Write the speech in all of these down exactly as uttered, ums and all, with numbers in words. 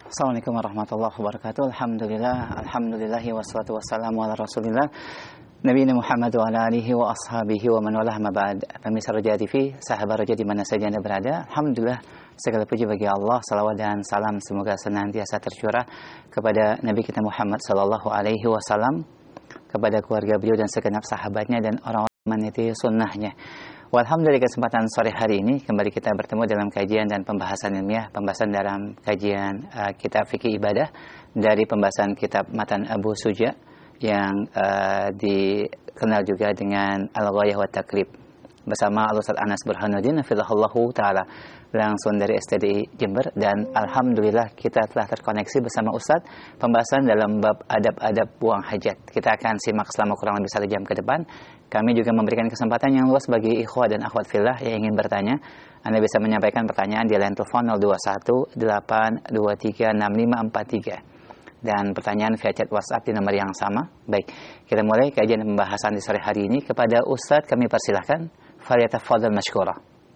Assalamualaikum warahmatullahi wabarakatuh. Alhamdulillah, alhamdulillahi wassalatu wassalamu ala rasulillah Nabiina Muhammad wa ala alihi wa ashabihi wa man walah ma ba'd. Pemirsa Roja T V, sahabat Roja di mana saja Anda berada, alhamdulillah segala puji bagi Allah, salawat dan salam semoga senantiasa tercurah kepada Nabi kita Muhammad sallallahu alaihi wasallam, kepada keluarga beliau dan segenap sahabatnya dan orang-orang meniti sunnahnya. Alhamdulillah, kesempatan sore hari ini kembali kita bertemu dalam kajian dan pembahasan ilmiah, pembahasan dalam kajian uh, kitab fikih ibadah dari pembahasan kitab Matan Abu Suja yang uh, dikenal juga dengan Al-Ghayah wa Taqrib bersama Al-Ustaz Anas Burhanuddin hafizahullahu taala langsung dari S T D I Jember. Dan alhamdulillah kita telah terkoneksi bersama Ustaz pembahasan dalam bab adab-adab buang hajat. Kita akan simak selama kurang lebih satu jam ke depan. Kami juga memberikan kesempatan yang luas bagi ikhwah dan akhwat fillah yang ingin bertanya. Anda bisa menyampaikan pertanyaan di line telepon nol dua satu delapan dua tiga enam lima empat tiga dan pertanyaan via chat WhatsApp di nomor yang sama. Baik, kita mulai kajian pembahasan di sore hari ini. Kepada Ustaz kami persilahkan, falyatafadhal mashkura.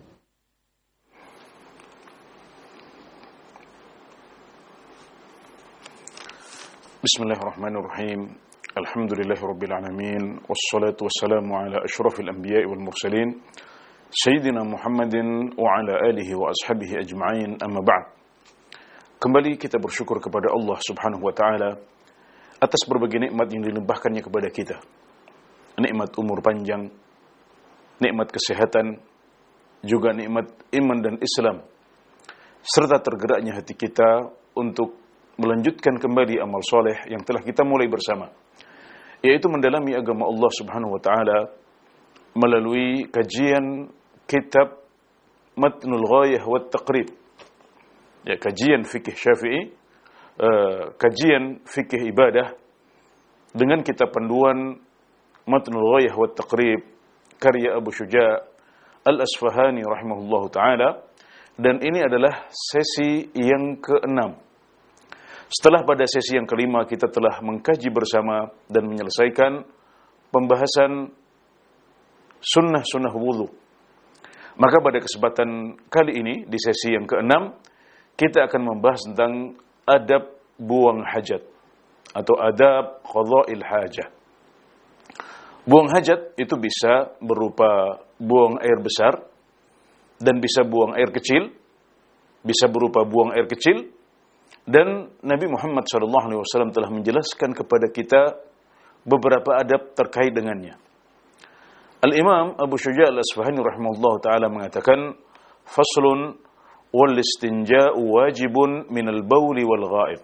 Bismillahirrahmanirrahim. Alhamdulillahirabbil alamin wassalatu wassalamu ala asyrafil anbiya'i wal mursalin sayyidina Muhammadin wa ala alihi wa ashabihi ajma'in, amma ba'd. Kembali kita bersyukur kepada Allah Subhanahu wa taala atas berbagai nikmat yang dilimpahkannya kepada kita. Nikmat umur panjang, nikmat kesehatan, juga nikmat iman dan Islam, serta tergeraknya hati kita untuk melanjutkan kembali amal soleh yang telah kita mulai bersama, yaitu mendalami agama Allah Subhanahu wa taala melalui kajian kitab Matnul Ghayah wa Taqrib, ya, kajian fikih Syafi'i, uh, kajian fikih ibadah dengan kitab panduan Matnul Ghayah wa Taqrib karya Abu Syuja' Al-Asfahani rahimahullahu taala. Dan ini adalah sesi yang keenam. Setelah pada sesi yang kelima kita telah mengkaji bersama dan menyelesaikan pembahasan sunnah-sunnah wudu, maka pada kesempatan kali ini di sesi yang keenam kita akan membahas tentang adab buang hajat atau adab qadha'il hajah. Buang hajat itu bisa berupa buang air besar dan bisa buang air kecil, bisa berupa buang air kecil. Dan Nabi Muhammad shallallahu alaihi wasallam telah menjelaskan kepada kita beberapa adab terkait dengannya. Al-Imam Abu Syuja' Al-Asfahani rahimahullah ta'ala mengatakan, Faslun wal istinja'u wajibun minal bawli wal ghaib.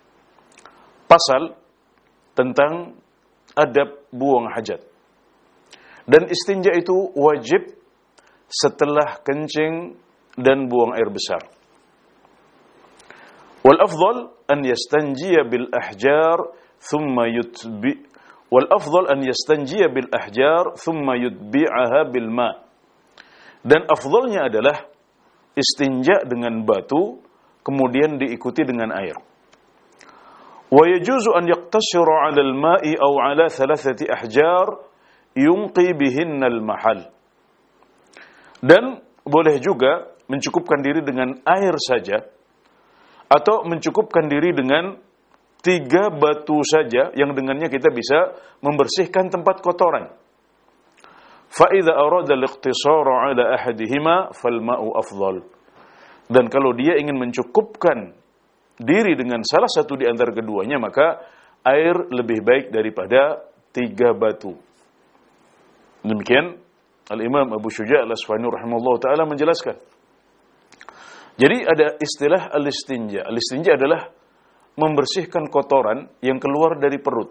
Pasal tentang adab buang hajat. Dan istinja itu wajib setelah kencing dan buang air besar. Wal afdal an yastanjiya bil ahjar thumma yutbi wal afdal an yastanjiya bil ahjar thumma yutbi'aha bil ma. Dan afdalnya adalah istinja dengan batu kemudian diikuti dengan air. Wa yajuzu an yaqtashira 'ala al ma'i aw 'ala thalathati ahjar yunqi bihinna al mahal. Dan boleh juga mencukupkan diri dengan air saja, atau mencukupkan diri dengan tiga batu saja yang dengannya kita bisa membersihkan tempat kotoran. Fa idza arada al-iqtisara 'ala ahadihima fal ma'u afdal. Dan kalau dia ingin mencukupkan diri dengan salah satu di antara keduanya, maka air lebih baik daripada tiga batu. Demikian Al-Imam Abu Syuja' Al-Asfahani rahimahullah ta'ala menjelaskan. Jadi ada istilah al-istinja. Al-istinja adalah membersihkan kotoran yang keluar dari perut.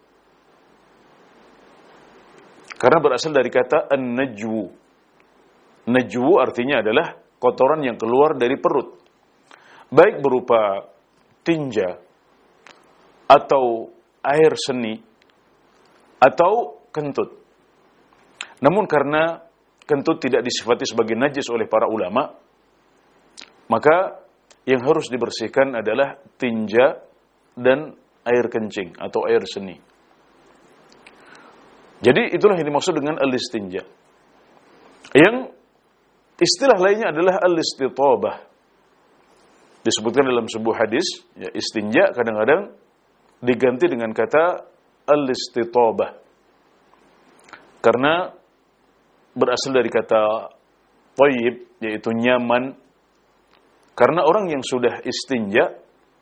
Karena berasal dari kata an-najwu. Najwu artinya adalah kotoran yang keluar dari perut. Baik berupa tinja, atau air seni, atau kentut. Namun karena kentut tidak disifati sebagai najis oleh para ulama, maka yang harus dibersihkan adalah tinja dan air kencing atau air seni. Jadi itulah yang dimaksud dengan al-istinja. Yang istilah lainnya adalah al-istithabah. Disebutkan dalam sebuah hadis, ya, istinja kadang-kadang diganti dengan kata al-istitobah. Karena berasal dari kata thayyib, yaitu nyaman. Karena orang yang sudah istinja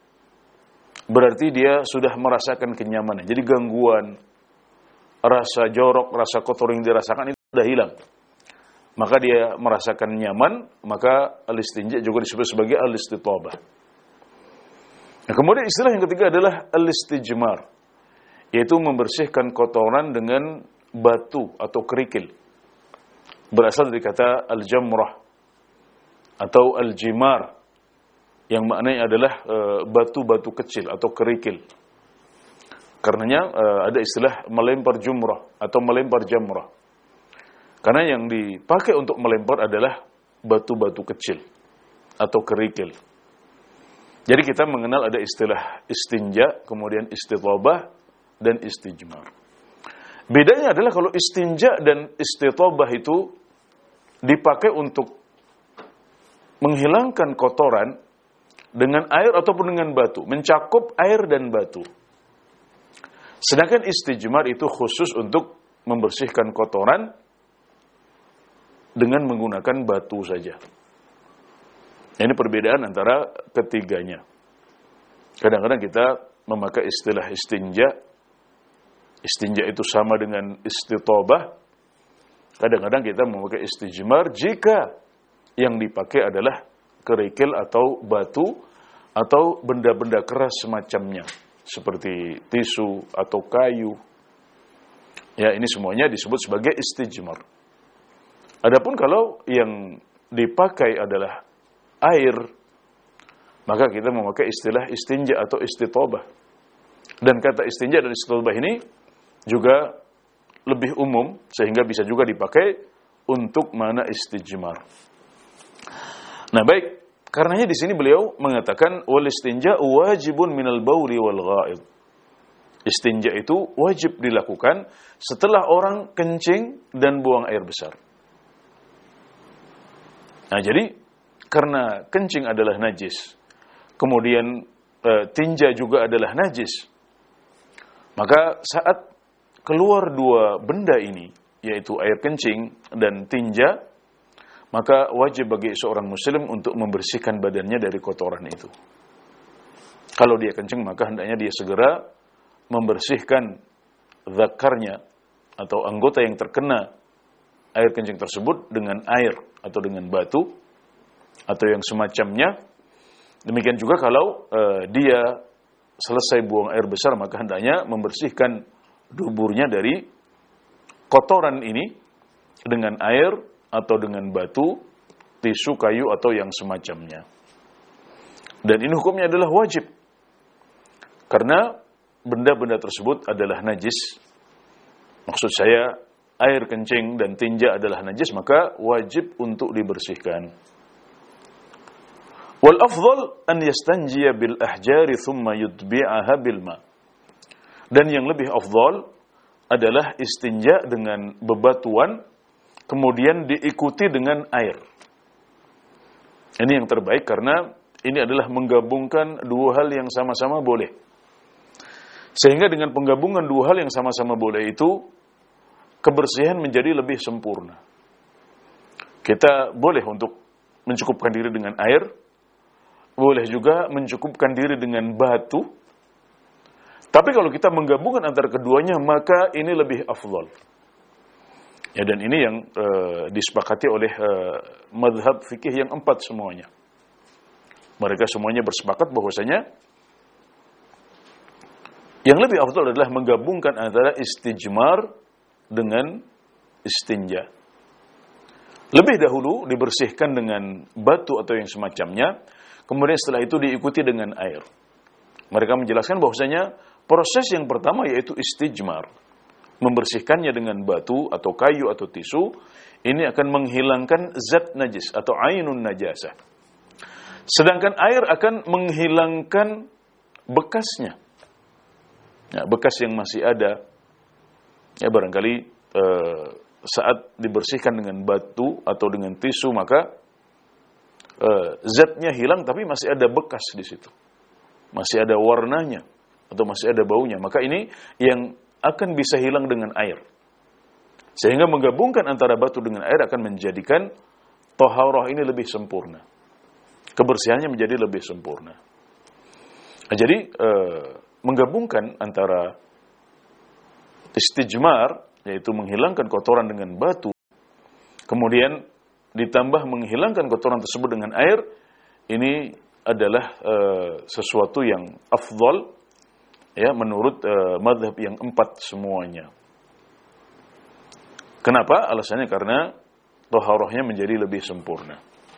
berarti dia sudah merasakan kenyamanan. Jadi gangguan, rasa jorok, rasa kotor yang dirasakan itu sudah hilang. Maka dia merasakan nyaman, maka al-istinja juga disebut sebagai al-istitobah. Nah, kemudian istilah yang ketiga adalah al-istijmar, yaitu membersihkan kotoran dengan batu atau kerikil. Berasal dari kata al-jamrah atau al-jimar, yang maknanya adalah e, batu-batu kecil atau kerikil. Karenanya e, ada istilah melempar jumrah atau melempar jamrah. Karena yang dipakai untuk melempar adalah batu-batu kecil atau kerikil. Jadi kita mengenal ada istilah istinja, kemudian istitobah, dan istijmar. Bedanya adalah kalau istinja dan istitobah itu dipakai untuk menghilangkan kotoran dengan air ataupun dengan batu, mencakup air dan batu. Sedangkan istijmar itu khusus untuk membersihkan kotoran dengan menggunakan batu saja. Ini perbedaan antara ketiganya. Kadang-kadang kita memakai istilah istinja. Istinja itu sama dengan istitobah. Kadang-kadang kita memakai istijmar jika yang dipakai adalah kerikil atau batu atau benda-benda keras semacamnya, seperti tisu atau kayu. Ya, ini semuanya disebut sebagai istijmar. Adapun kalau yang dipakai adalah air, maka kita memakai istilah istinja atau istitobah. Dan kata istinja dan istitobah ini juga lebih umum, sehingga bisa juga dipakai untuk makna istijmar. Nah, baik, karenanya di sini beliau mengatakan wal istinja wajibun minal bauli wal ghaid. Istinja itu wajib dilakukan setelah orang kencing dan buang air besar. Nah, jadi karena kencing adalah najis, kemudian e, tinja juga adalah najis, maka saat keluar dua benda ini, yaitu air kencing dan tinja, maka wajib bagi seorang muslim untuk membersihkan badannya dari kotoran itu. Kalau dia kencing, maka hendaknya dia segera membersihkan zakarnya atau anggota yang terkena air kencing tersebut dengan air atau dengan batu atau yang semacamnya. Demikian juga kalau uh, dia selesai buang air besar, maka hendaknya membersihkan duburnya dari kotoran ini dengan air atau dengan batu, tisu, kayu atau yang semacamnya. Dan ini hukumnya adalah wajib, karena benda-benda tersebut adalah najis. Maksud saya, air kencing dan tinja adalah najis, maka wajib untuk dibersihkan. Wal afdal an yastanjiya bil ahjari thumma yutbi'aha bil ma. Dan yang lebih afdal adalah istinja dengan bebatuan, kemudian diikuti dengan air. Ini yang terbaik, karena ini adalah menggabungkan dua hal yang sama-sama boleh. Sehingga dengan penggabungan dua hal yang sama-sama boleh itu, kebersihan menjadi lebih sempurna. Kita boleh untuk mencukupkan diri dengan air, boleh juga mencukupkan diri dengan batu. Tapi kalau kita menggabungkan antara keduanya, maka ini lebih afdal. Ya, dan ini yang e, disepakati oleh e, mazhab fikih yang empat semuanya. Mereka semuanya bersepakat bahwasanya yang lebih afdal adalah menggabungkan antara istijmar dengan istinja. Lebih dahulu dibersihkan dengan batu atau yang semacamnya, kemudian setelah itu diikuti dengan air. Mereka menjelaskan bahwasanya proses yang pertama yaitu istijmar, membersihkannya dengan batu atau kayu atau tisu, ini akan menghilangkan zat najis atau ainun najasah. Sedangkan air akan menghilangkan bekasnya, ya, bekas yang masih ada. Ya, barangkali eh, saat dibersihkan dengan batu atau dengan tisu, maka uh, zatnya hilang tapi masih ada bekas di situ. Masih ada warnanya atau masih ada baunya, maka ini yang akan bisa hilang dengan air. Sehingga menggabungkan antara batu dengan air akan menjadikan taharah ini lebih sempurna. Kebersihannya menjadi lebih sempurna. Nah, jadi eh, menggabungkan antara istijmar, yaitu menghilangkan kotoran dengan batu, kemudian ditambah menghilangkan kotoran tersebut dengan air, ini adalah uh, sesuatu yang afdal ya menurut uh, mazhab yang empat semuanya. Kenapa? Alasannya karena taharahnya menjadi lebih sempurna.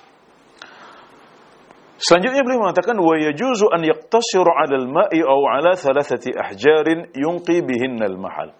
Selanjutnya beliau mengatakan wa yajuzu an yaqtasiru 'ala al-ma'i aw 'ala thalathati ahjarin yunqi bihinna al-mahal.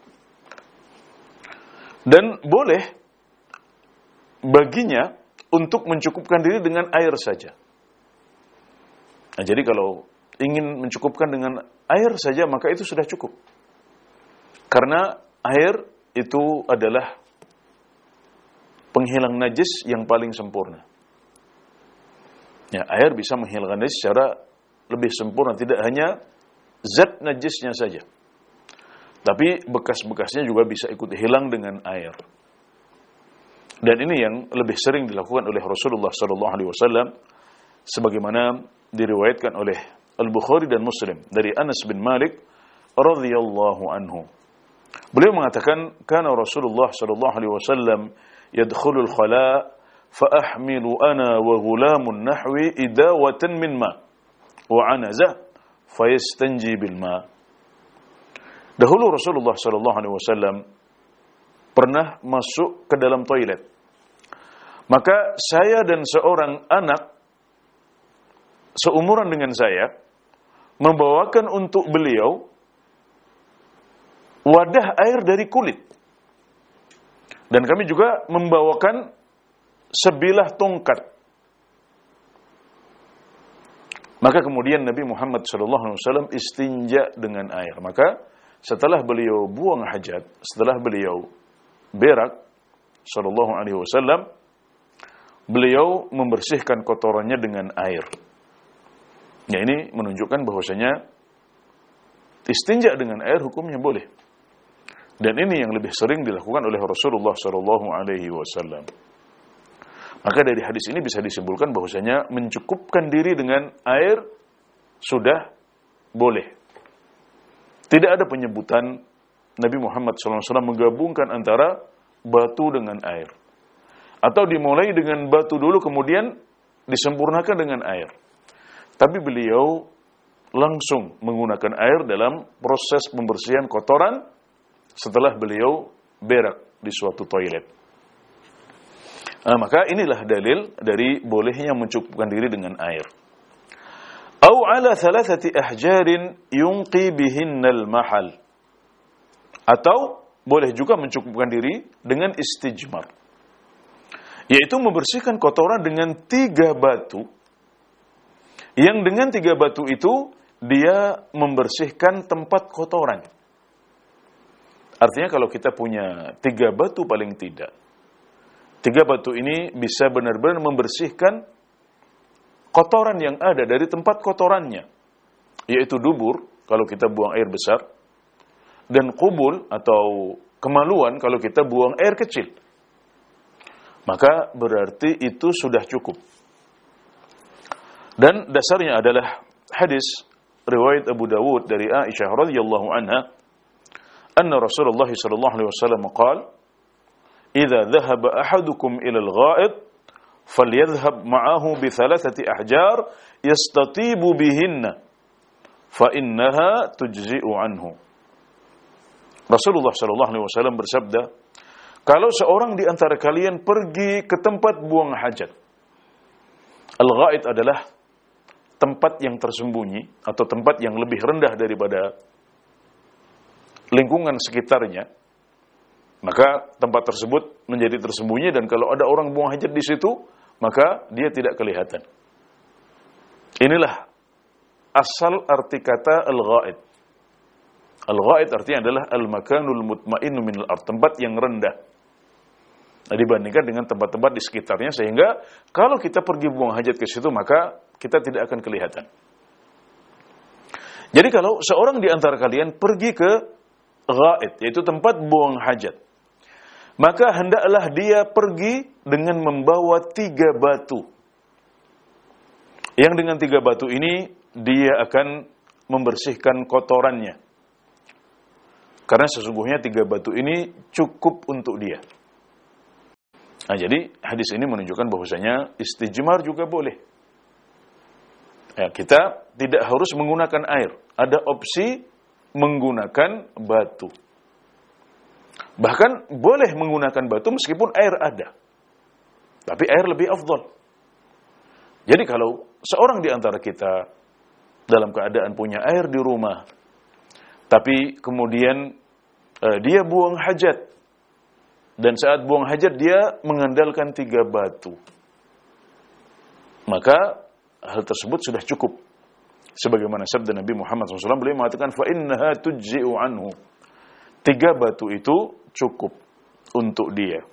Dan boleh baginya untuk mencukupkan diri dengan air saja. Nah, jadi kalau ingin mencukupkan dengan air saja, maka itu sudah cukup. Karena air itu adalah penghilang najis yang paling sempurna. Ya, air bisa menghilangkan najis secara lebih sempurna, tidak hanya zat najisnya saja, tapi bekas-bekasnya juga bisa ikut hilang dengan air. Dan ini yang lebih sering dilakukan oleh Rasulullah sallallahu alaihi wasallam, sebagaimana diriwayatkan oleh Al-Bukhari dan Muslim dari Anas bin Malik radhiyallahu anhu. Beliau mengatakan, kana Rasulullah sallallahu alaihi wasallam yadkhulul khala fa ahmilu ana wa ghulamun nahwi idawatan min ma wa anaza fayastanji bil ma. Dahulu Rasulullah sallallahu alaihi wasallam pernah masuk ke dalam toilet. Maka saya dan seorang anak seumuran dengan saya membawakan untuk beliau wadah air dari kulit. Dan kami juga membawakan sebilah tongkat. Maka kemudian Nabi Muhammad sallallahu alaihi wasallam istinja dengan air. Maka setelah beliau buang hajat, setelah beliau berak sallallahu alaihi wasallam, beliau membersihkan kotorannya dengan air. Ya, ini menunjukkan bahwasanya istinja dengan air hukumnya boleh. Dan ini yang lebih sering dilakukan oleh Rasulullah sallallahu alaihi wasallam. Maka dari hadis ini bisa disimpulkan bahwasanya mencukupkan diri dengan air sudah boleh. Tidak ada penyebutan Nabi Muhammad sallallahu alaihi wasallam menggabungkan antara batu dengan air, atau dimulai dengan batu dulu kemudian disempurnakan dengan air. Tapi beliau langsung menggunakan air dalam proses pembersihan kotoran setelah beliau berak di suatu toilet. Nah, maka inilah dalil dari bolehnya mencukupkan diri dengan air. Au ala thalathati ahjarin yunqi bihinnal mahal. Atau boleh juga mencukupkan diri dengan istijmar, yaitu membersihkan kotoran dengan tiga batu, yang dengan tiga batu itu dia membersihkan tempat kotoran. Artinya kalau kita punya tiga batu paling tidak, tiga batu ini bisa benar-benar membersihkan kotoran yang ada dari tempat kotorannya, yaitu dubur kalau kita buang air besar, dan qubul atau kemaluan kalau kita buang air kecil. Maka berarti itu sudah cukup. Dan dasarnya adalah hadis riwayat Abu Dawud dari Aisyah radhiyallahu anha, anna Rasulullah sallallahu alaihi wasallam qala, "Idza dhahaba ahadukum ila al-gha'id falyadhhab ma'ahu bi thalathati ahjar yastatibu bihinna fa innaha tujzi'u anhu." Rasulullah sallallahu alaihi wasallam bersabda, kalau seorang di antara kalian pergi ke tempat buang hajat. Al-gha'id adalah tempat yang tersembunyi atau tempat yang lebih rendah daripada lingkungan sekitarnya. Maka tempat tersebut menjadi tersembunyi, dan kalau ada orang buang hajat di situ, maka dia tidak kelihatan. Inilah asal arti kata al-gha'id. Al-gha'id artinya adalah al-makanul mutmainnu minal ard, tempat yang rendah. dibandingkan dengan tempat-tempat di sekitarnya, sehingga kalau kita pergi buang hajat ke situ maka kita tidak akan kelihatan. Jadi kalau seorang di antara kalian pergi ke ghaid, yaitu tempat buang hajat, maka hendaklah dia pergi dengan membawa tiga batu. Yang dengan tiga batu ini dia akan membersihkan kotorannya. Karena sesungguhnya tiga batu ini cukup untuk dia. Nah, jadi hadis ini menunjukkan bahwasanya istijmar juga boleh. Ya, kita tidak harus menggunakan air. Ada opsi menggunakan batu. Bahkan boleh menggunakan batu meskipun air ada. Tapi air lebih afdal. Jadi kalau seorang di antara kita dalam keadaan punya air di rumah, tapi kemudian eh, dia buang hajat, dan saat buang hajat dia mengandalkan tiga batu, maka hal tersebut sudah cukup. Sebagaimana sabda Nabi Muhammad shallallahu alaihi wasallam, beliau mengatakan, فَإِنَّهَا تُجْزِئُ عَنْهُ. Tiga batu itu cukup untuk dia.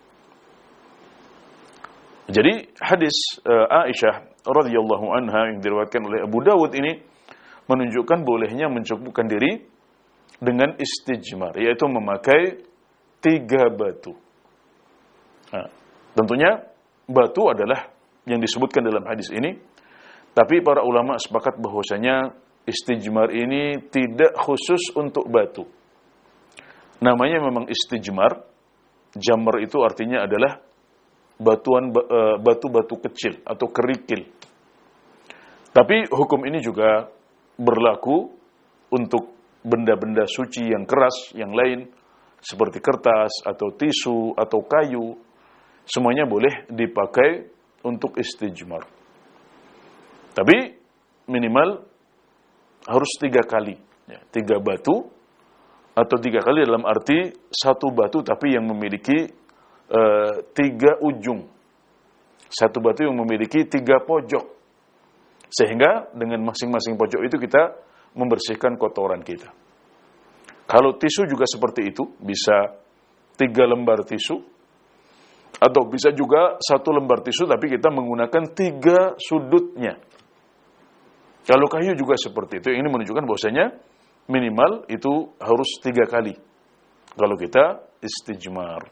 Jadi hadis uh, Aisyah radhiyallahu anha yang diriwayatkan oleh Abu Dawud ini menunjukkan bolehnya mencukupkan diri dengan istijmar, yaitu memakai tiga batu. Nah, tentunya batu adalah yang disebutkan dalam hadis ini, tapi para ulama sepakat bahwasanya istijmar ini tidak khusus untuk batu. Namanya memang istijmar. Jamr itu artinya adalah batuan batu-batu kecil atau kerikil. Tapi hukum ini juga berlaku untuk benda-benda suci yang keras yang lain, seperti kertas atau tisu atau kayu. Semuanya boleh dipakai untuk istijmar. Tapi minimal harus tiga kali, ya, tiga batu, atau tiga kali dalam arti satu batu tapi yang memiliki uh, tiga ujung, satu batu yang memiliki tiga pojok, sehingga dengan masing-masing pojok itu kita membersihkan kotoran kita. Kalau tisu juga seperti itu, bisa tiga lembar tisu, atau bisa juga satu lembar tisu tapi kita menggunakan tiga sudutnya. Kalau kayu juga seperti itu. Ini menunjukkan bahwasanya minimal itu harus tiga kali kalau kita istijmar.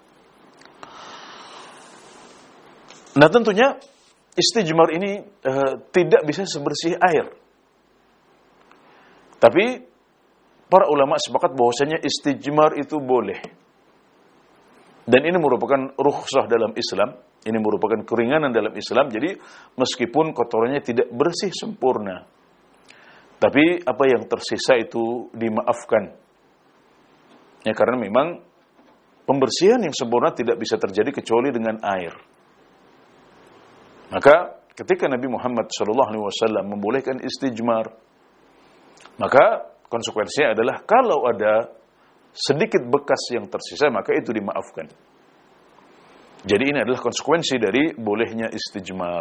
Nah, tentunya istijmar ini uh, tidak bisa sebersih air. Tapi para ulama sepakat bahwasanya istijmar itu boleh. Dan ini merupakan rukhsah dalam Islam. Ini merupakan keringanan dalam Islam. Jadi meskipun kotorannya tidak bersih sempurna, tapi apa yang tersisa itu dimaafkan. Ya, karena memang pembersihan yang sempurna tidak bisa terjadi kecuali dengan air. Maka ketika Nabi Muhammad shallallahu alaihi wasallam membolehkan istijmar, maka konsekuensinya adalah kalau ada sedikit bekas yang tersisa, maka itu dimaafkan. Jadi ini adalah konsekuensi dari bolehnya istijmar.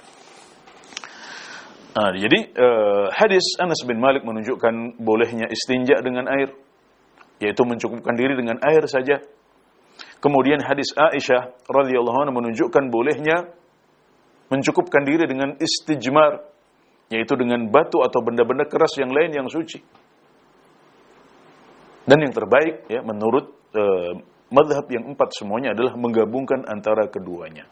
Nah, jadi uh, hadis Anas bin Malik menunjukkan bolehnya istinja dengan air, yaitu mencukupkan diri dengan air saja. Kemudian hadis Aisyah radhiyallahu anha menunjukkan bolehnya mencukupkan diri dengan istijmar, yaitu dengan batu atau benda-benda keras yang lain yang suci. Dan yang terbaik, ya, menurut uh, mazhab yang empat semuanya adalah menggabungkan antara keduanya.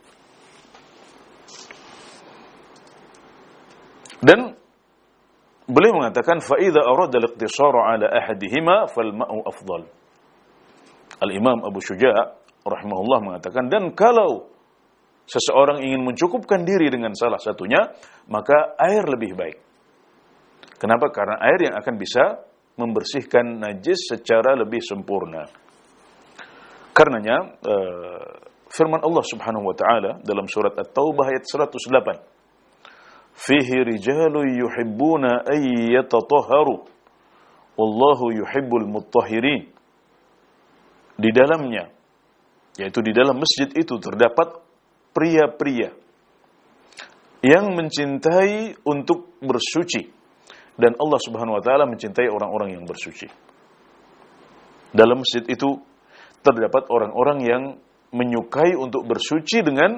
Dan beliau mengatakan fa idza arada al-iqtisara ala ahadihima fal ma'u afdal. Al-Imam Abu Syuja' rahimahullah mengatakan, dan kalau seseorang ingin mencukupkan diri dengan salah satunya, maka air lebih baik. Kenapa? Karena air yang akan bisa membersihkan najis secara lebih sempurna. Karenanya uh, firman Allah Subhanahu wa taala dalam surat At-Taubah ayat seratus delapan, "Fihi rijalun yuhibbuna ay yatatahharu wallahu yuhibbul mutahhirin." Di dalamnya, yaitu di dalam masjid itu terdapat pria-pria yang mencintai untuk bersuci, dan Allah Subhanahu wa taala mencintai orang-orang yang bersuci. Dalam masjid itu terdapat orang-orang yang menyukai untuk bersuci dengan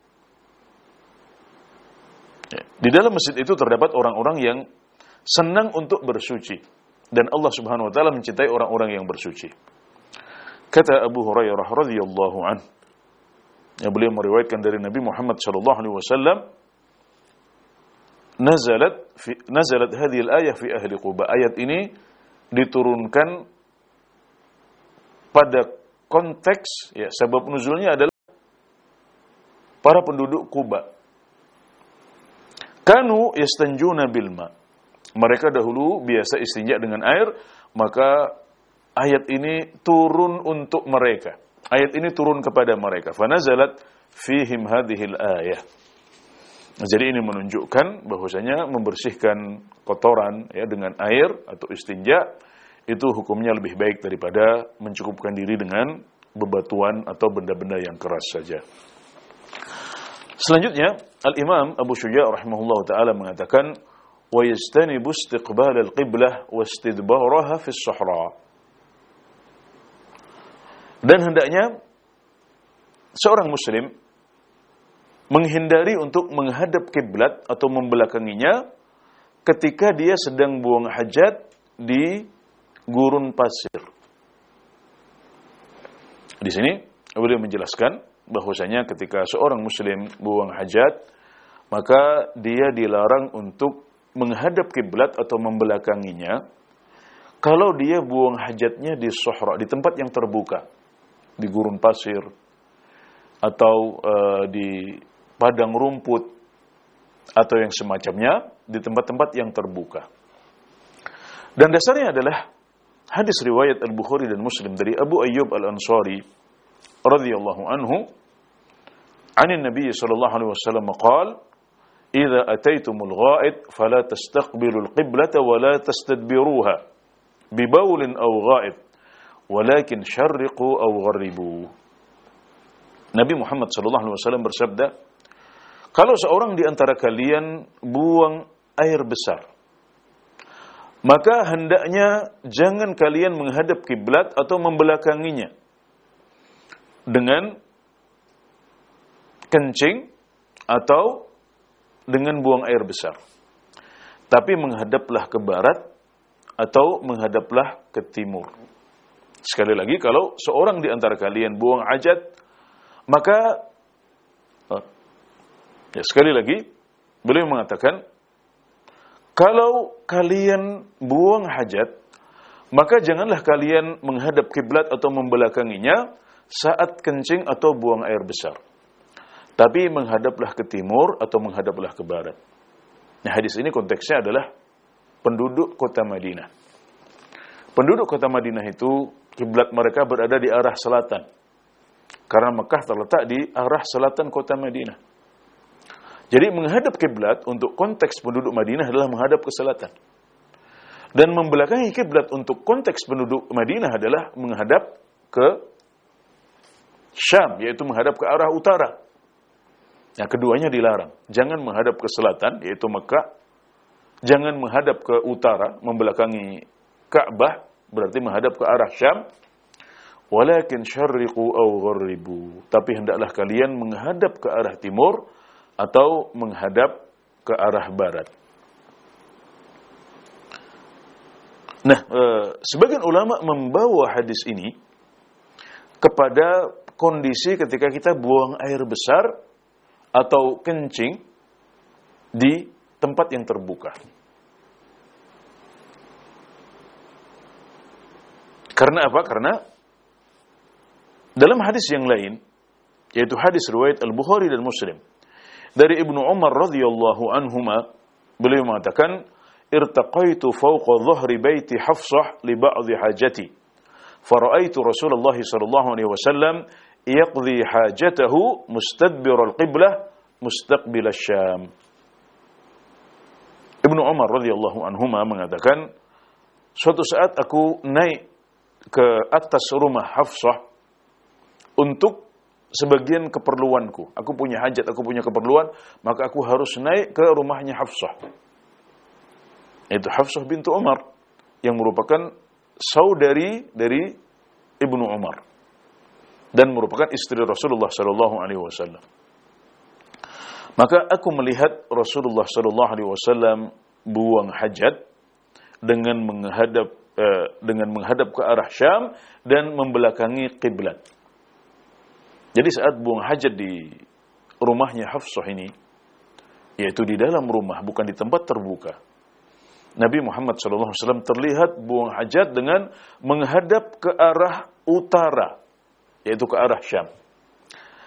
ya, di dalam masjid itu terdapat orang-orang yang senang untuk bersuci, dan Allah Subhanahu wa taala mencintai orang-orang yang bersuci. Kata Abu Hurairah radhiyallahu anhu, yang beliau meriwayatkan dari Nabi Muhammad sallallahu alaihi wasallam, nazalat fi nazalat hadhihi al-ayah fi ahli Quba. Ayat ini diturunkan pada konteks, ya, sebab nuzulnya adalah para penduduk Quba. Kanu yastanjuna bil ma. Mereka dahulu biasa istinja dengan air, maka ayat ini turun untuk mereka. Ayat ini turun kepada mereka. Fanazalat fihim hadhil ayah. Jadi ini menunjukkan bahwasanya membersihkan kotoran ya dengan air atau istinja itu hukumnya lebih baik daripada mencukupkan diri dengan bebatuan atau benda-benda yang keras saja. Selanjutnya, Al-Imam Abu Syuja' rahimahullah ta'ala mengatakan, wa yajtanibu istiqbal al-qiblah wa istidbaraha fi as-sahra. Dan hendaknya seorang muslim menghindari untuk menghadap kiblat atau membelakanginya ketika dia sedang buang hajat di gurun pasir. Di sini beliau menjelaskan bahwasanya ketika seorang muslim buang hajat, maka dia dilarang untuk menghadap kiblat atau membelakanginya kalau dia buang hajatnya di sohra, di tempat yang terbuka, di gurun pasir atau uh, di padang rumput atau yang semacamnya, di tempat-tempat yang terbuka. Dan dasarnya adalah hadis riwayat Al-Bukhari dan Muslim dari Abu Ayyub Al-Ansari radhiyallahu anhu, anin Nabi sallallahu alaihi wasallam qala, "Idza ataitumul gha'id fala tastaqbilul qiblata wa la tastadbiruha bi bawlin aw gha'id, walakin syarriqu aw gharribu." Nabi Muhammad sallallahu alaihi wasallam bersabda, kalau seorang di antara kalian buang air besar, maka hendaknya jangan kalian menghadap kiblat atau membelakanginya dengan kencing atau dengan buang air besar. Tapi menghadaplah ke barat atau menghadaplah ke timur. Sekali lagi, kalau seorang di antara kalian buang hajat, maka ya, sekali lagi beliau mengatakan, kalau kalian buang hajat, maka janganlah kalian menghadap kiblat atau membelakanginya saat kencing atau buang air besar, tapi menghadaplah ke timur atau menghadaplah ke barat. Nah, hadis ini konteksnya adalah penduduk kota Madinah. Penduduk kota Madinah itu kiblat mereka berada di arah selatan, karena Mekah terletak di arah selatan kota Madinah. Jadi menghadap kiblat untuk konteks penduduk Madinah adalah menghadap ke selatan. Dan membelakangi kiblat untuk konteks penduduk Madinah adalah menghadap ke Syam, yaitu menghadap ke arah utara. Nah, keduanya dilarang. Jangan menghadap ke selatan, yaitu Mekah. Jangan menghadap ke utara, membelakangi Ka'bah, berarti menghadap ke arah Syam. Walakin syarriqu aw gharribu. Tapi hendaklah kalian menghadap ke arah timur atau menghadap ke arah barat. Nah, e, sebagian ulama membawa hadis ini kepada kondisi ketika kita buang air besar atau kencing di tempat yang terbuka. Karena apa? Karena dalam hadis yang lain, yaitu hadis riwayat Al-Bukhari dan Muslim, dari Ibnu Umar radhiyallahu anhuma, beliau mengatakan, irtaqaitu fawqa dhahri baiti Hafsah li ba'dhi hajati, fara'aitu Rasulullah sallallahu alaihi wasallam yaqdi hajatahu mustadbir al-qiblah mustaqbil asy-Syam. Ibnu Umar radhiyallahu anhuma mengatakan, suatu saat aku naik ke atas rumah Hafsah untuk sebagian keperluanku. Aku punya hajat, aku punya keperluan, maka aku harus naik ke rumahnya Hafsah. Itu Hafsah bintu Umar, yang merupakan saudari dari Ibnu Umar. dan merupakan istri Rasulullah sallallahu alaihi wasallam. Maka aku melihat Rasulullah sallallahu alaihi wasallam buang hajat dengan menghadap eh, dengan menghadap ke arah Syam dan membelakangi kiblat. Jadi saat buang hajat di rumahnya Hafsah ini, yaitu di dalam rumah, bukan di tempat terbuka, Nabi Muhammad sallallahu alaihi wasallam terlihat buang hajat dengan menghadap ke arah utara, yaitu ke arah Syam.